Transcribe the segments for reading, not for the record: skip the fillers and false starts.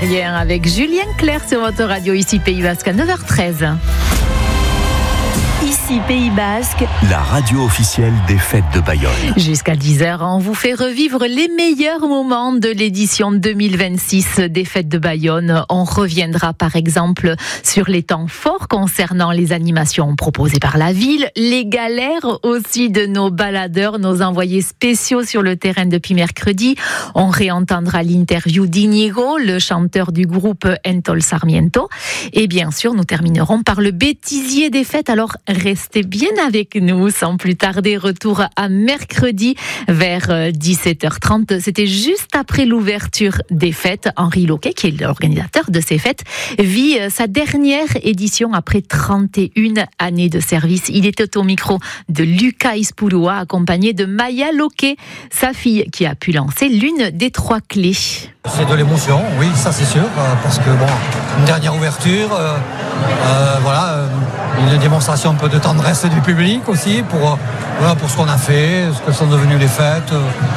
rien avec Julien Clerc sur votre radio ici Pays Basque à 9h13. Ici Pays Basque, la radio officielle des fêtes de Bayonne. Jusqu'à 10h, on vous fait revivre les meilleurs moments de l'édition 2026 des fêtes de Bayonne. On reviendra par exemple sur les temps forts concernant les animations proposées par la ville, les galères aussi de nos baladeurs, nos envoyés spéciaux sur le terrain depuis mercredi. On réentendra l'interview d'Inigo, le chanteur du groupe Entol Sarmiento. Et bien sûr, nous terminerons par le bêtisier des fêtes. Alors, restez bien avec nous. Sans plus tarder, retour à mercredi vers 17h30. C'était juste après l'ouverture des fêtes. Henri Loquet, qui est l'organisateur de ces fêtes, vit sa dernière édition après 31 années de service. Il était au micro de Lucas Ispurua, accompagné de Maya Loquet, sa fille, qui a pu lancer l'une des 3 clés. C'est de l'émotion, oui, ça c'est sûr, parce que bon, une dernière ouverture, une démonstration un peu de tendresse du public aussi pour ce qu'on a fait, ce que sont devenues les fêtes.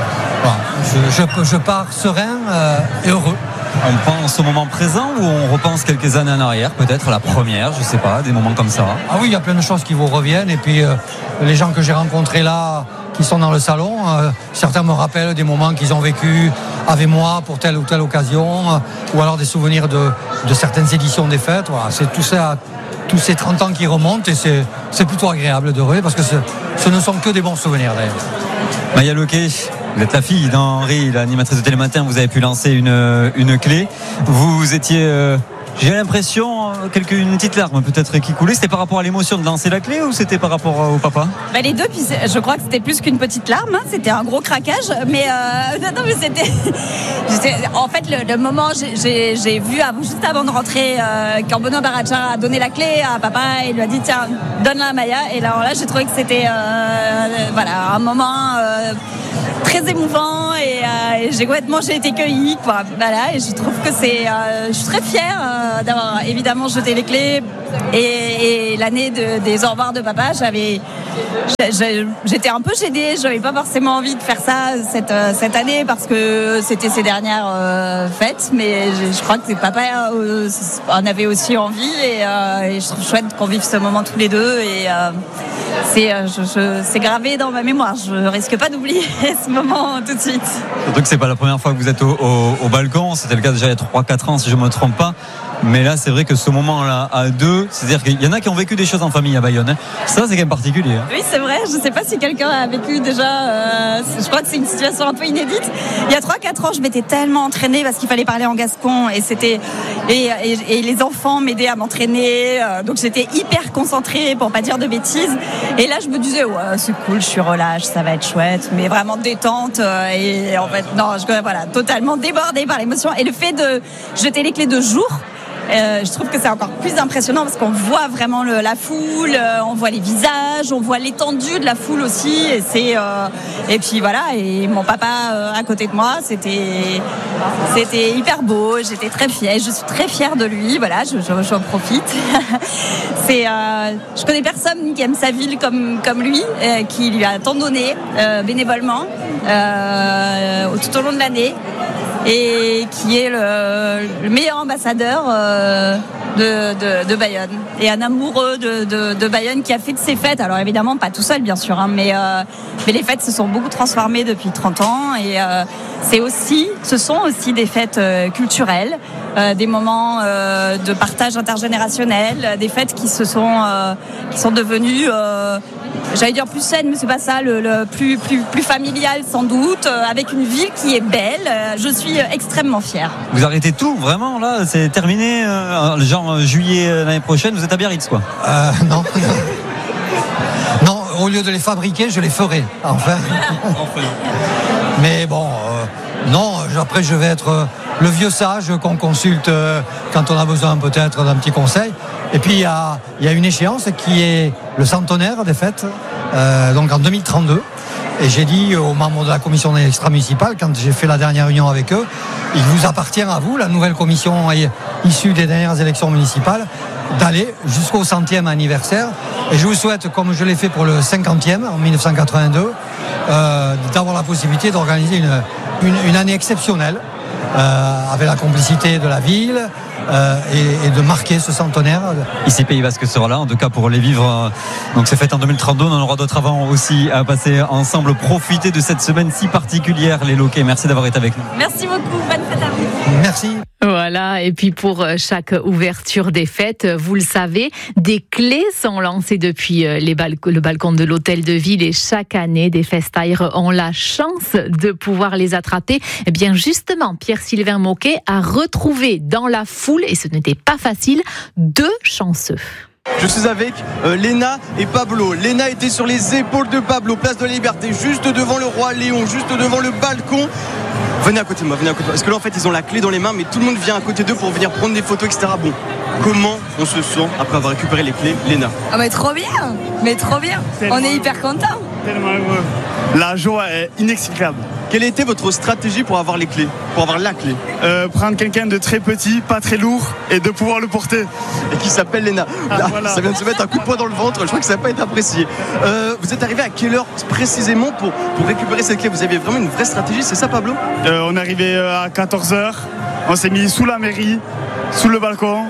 Je pars serein et heureux. On pense au moment présent ou on repense quelques années en arrière, peut-être la première, je sais pas, des moments comme ça? Ah oui, il y a plein de choses qui vous reviennent et puis les gens que j'ai rencontrés là, qui sont dans le salon, certains me rappellent des moments qu'ils ont vécu avec moi pour telle ou telle occasion, ou alors des souvenirs de certaines éditions des fêtes. Voilà, c'est tout ça, tous ces 30 ans qui remontent et c'est plutôt agréable de rêver parce que ce ne sont que des bons souvenirs d'ailleurs. Maya Loquet, vous êtes la fille d'Henri, l'animatrice de Télématin, vous avez pu lancer une clé. Vous étiez... j'ai l'impression une petite larme peut-être qui coulait. C'était par rapport à l'émotion de lancer la clé ou c'était par rapport au papa? Les deux, puis je crois que c'était plus qu'une petite larme, hein. C'était un gros craquage, mais non, mais c'était en fait le moment, j'ai vu juste avant de rentrer quand Benoît Baradja a donné la clé à papa et il lui a dit tiens, donne-la à Maya, et là j'ai trouvé que c'était un moment très émouvant et j'ai été cueillie quoi. Voilà, et je trouve que je suis très fière d'avoir évidemment jeté les clés et l'année des au revoir de papa, j'étais un peu gênée, j'avais pas forcément envie de faire ça cette année parce que c'était ses dernières fêtes, mais je crois que papa en avait aussi envie et je trouve chouette qu'on vive ce moment tous les deux et c'est gravé dans ma mémoire, je risque pas d'oublier ce moment tout de suite. Surtout que c'est pas la première fois que vous êtes au balcon, c'était le cas déjà il y a 3-4 ans si je me trompe pas. Mais là, c'est vrai que ce moment-là, à deux, c'est-à-dire qu'il y en a qui ont vécu des choses en famille à Bayonne. Hein. Ça, c'est quand même particulier. Hein. Oui, c'est vrai. Je ne sais pas si quelqu'un a vécu déjà. Je crois que c'est une situation un peu inédite. Il y a 3-4 ans, je m'étais tellement entraînée parce qu'il fallait parler en gascon et les enfants m'aidaient à m'entraîner. Donc, j'étais hyper concentrée pour pas dire de bêtises. Et là, je me disais, ouais, c'est cool, je suis relâche, ça va être chouette, mais vraiment détente. Et en fait, non, totalement débordée par l'émotion. Et le fait de jeter les clés de jour, je trouve que c'est encore plus impressionnant parce qu'on voit vraiment la foule, on voit les visages, on voit l'étendue de la foule aussi et puis voilà, et mon papa à côté de moi, c'était hyper beau, j'étais très fière, je suis très fière de lui, voilà, j'en profite. Je connais personne qui aime sa ville comme lui, qui lui a tant donné bénévolement tout au long de l'année. Et qui est le meilleur ambassadeur de Bayonne et un amoureux de Bayonne qui a fait de ses fêtes, alors évidemment pas tout seul bien sûr, hein, mais les fêtes se sont beaucoup transformées depuis 30 ans et ce sont aussi des fêtes culturelles, des moments de partage intergénérationnel, des fêtes qui sont devenues j'allais dire plus saine, mais c'est pas ça, le plus familial sans doute, avec une ville qui est belle. Je suis extrêmement fière. Vous arrêtez tout, vraiment, là, c'est terminé, genre juillet l'année prochaine, vous êtes à Biarritz, quoi? Non. Non, au lieu de les fabriquer, je les ferai, enfin. Mais bon, non, après je vais être le vieux sage qu'on consulte quand on a besoin peut-être d'un petit conseil. Et puis il y a une échéance qui est le centenaire des fêtes, donc en 2032. Et j'ai dit aux membres de la commission extra-municipale, quand j'ai fait la dernière réunion avec eux, il vous appartient à vous, la nouvelle commission issue des dernières élections municipales, d'aller jusqu'au 100e anniversaire. Et je vous souhaite, comme je l'ai fait pour le 50e en 1982, d'avoir la possibilité d'organiser une année exceptionnelle avec la complicité de la ville et de marquer ce centenaire. Ici Pays Basque sera là, en tout cas pour les vivre. Donc c'est fait en 2032, on en aura d'autres avant aussi à passer ensemble, profiter de cette semaine si particulière, les Loquets. Merci d'avoir été avec nous. Merci beaucoup, bonne fête à vous. Merci. Voilà, et puis pour chaque ouverture des fêtes, vous le savez, des clés sont lancées depuis le balcon de l'hôtel de ville et chaque année, des festaires ont la chance de pouvoir les attraper. Eh bien justement, Pierre-Sylvain Moquet a retrouvé dans la foule, et ce n'était pas facile, 2 chanceux. Je suis avec Léna et Pablo. Léna était sur les épaules de Pablo, place de la Liberté, juste devant le roi Léon, juste devant le balcon. Venez à côté de moi, parce que là en fait ils ont la clé dans les mains, mais tout le monde vient à côté d'eux pour venir prendre des photos, etc. Bon, comment on se sent après avoir récupéré les clés, Léna? Ah mais trop bien, Tellement on est hyper contents. Tellement heureux. La joie est inexplicable. Quelle était votre stratégie pour avoir les clés, pour avoir la clé? Prendre quelqu'un de très petit, pas très lourd, et de pouvoir le porter. Et qui s'appelle Léna. Voilà. Ça vient de se mettre un coup de poing dans le ventre, je crois que ça n'a pas été apprécié. Vous êtes arrivé à quelle heure précisément pour récupérer cette clé? Vous aviez vraiment une vraie stratégie, c'est ça Pablo? On est arrivé à 14h, on s'est mis sous la mairie, sous le balcon,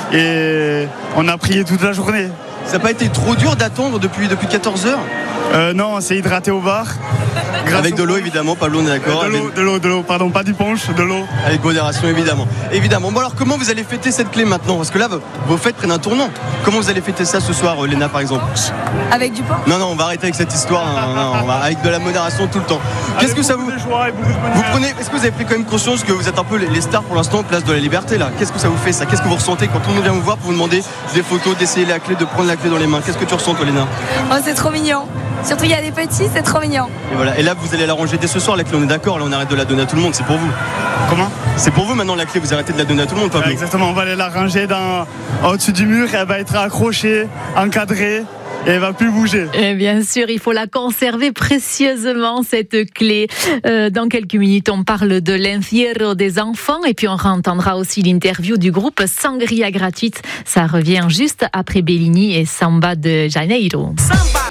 et on a prié toute la journée. Ça n'a pas été trop dur d'attendre depuis 14h? Non, on s'est hydraté au bar. Avec de l'eau évidemment, Pablo, on est d'accord? De l'eau, pardon, pas du punch, de l'eau. Avec modération évidemment. Bon alors comment vous allez fêter cette clé maintenant? Parce que là, vos fêtes prennent un tournant. Comment vous allez fêter ça ce soir, Léna par exemple? Avec du pain? Non, on va arrêter avec cette histoire, on va avec de la modération tout le temps. Qu'est-ce que ça vous prenez? Est-ce que vous avez pris quand même conscience que vous êtes un peu les stars pour l'instant, place de la Liberté là? Qu'est-ce que ça vous fait ça? Qu'est-ce que vous ressentez quand tout le monde vient vous voir pour vous demander des photos, d'essayer la clé, de prendre la clé dans les mains? Qu'est-ce que tu ressens toi, Léna? Oh, c'est trop mignon. Surtout il y a des petits, c'est trop mignon. Et voilà. Et là vous allez la ranger dès ce soir la clé, on est d'accord? Là on arrête de la donner à tout le monde, c'est pour vous. Comment? C'est pour vous maintenant la clé, vous arrêtez de la donner à tout le monde, Pablo. Exactement, on va aller la ranger au-dessus du mur, elle va être accrochée, encadrée. Et elle va plus bouger. Et bien sûr, il faut la conserver précieusement, cette clé. Dans quelques minutes, on parle de l'Encierro des enfants et puis on entendra aussi l'interview du groupe Sangria Gratuite. Ça revient juste après Bellini et Samba de Janeiro. Samba.